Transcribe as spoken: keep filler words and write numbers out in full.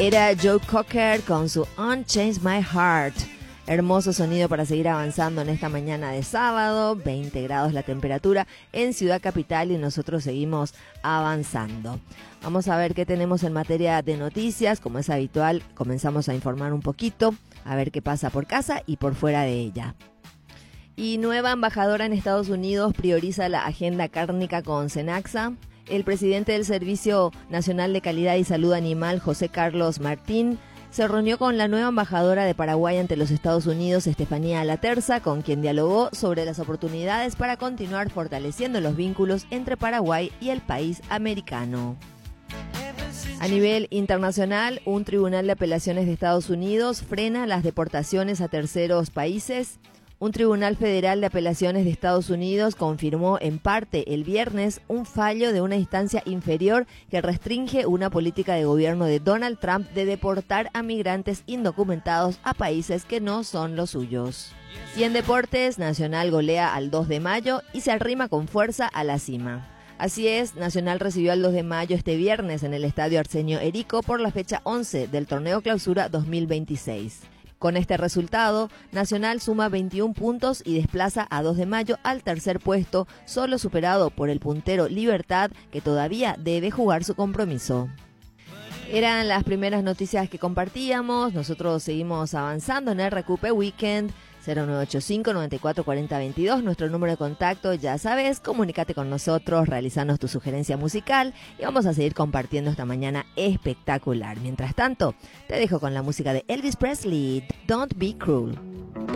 Era Joe Cocker con su Unchained My Heart. Hermoso sonido para seguir avanzando en esta mañana de sábado, veinte grados la temperatura en Ciudad Capital y nosotros seguimos avanzando. Vamos a ver qué tenemos en materia de noticias. Como es habitual, comenzamos a informar un poquito, a ver qué pasa por casa y por fuera de ella. Y nueva embajadora en Estados Unidos prioriza la agenda cárnica con Cenaxa. El presidente del Servicio Nacional de Calidad y Salud Animal, José Carlos Martín, se reunió con la nueva embajadora de Paraguay ante los Estados Unidos, Estefanía Laterza, con quien dialogó sobre las oportunidades para continuar fortaleciendo los vínculos entre Paraguay y el país americano. A nivel internacional, un tribunal de apelaciones de Estados Unidos frena las deportaciones a terceros países. Un tribunal federal de apelaciones de Estados Unidos confirmó en parte el viernes un fallo de una instancia inferior que restringe una política de gobierno de Donald Trump de deportar a migrantes indocumentados a países que no son los suyos. Y en deportes, Nacional golea al dos de mayo y se arrima con fuerza a la cima. Así es, Nacional recibió al dos de mayo este viernes en el Estadio Arsenio Erico por la fecha once del Torneo Clausura dos mil veintiséis. Con este resultado, Nacional suma veintiún puntos y desplaza a dos de mayo al tercer puesto, solo superado por el puntero Libertad, que todavía debe jugar su compromiso. Eran las primeras noticias que compartíamos. Nosotros seguimos avanzando en el Recupe Weekend. cero nueve ocho cinco, nueve cuatro cuatro cero veintidós, nuestro número de contacto, ya sabes, comunícate con nosotros, realizanos tu sugerencia musical y vamos a seguir compartiendo esta mañana espectacular. Mientras tanto, te dejo con la música de Elvis Presley, Don't Be Cruel.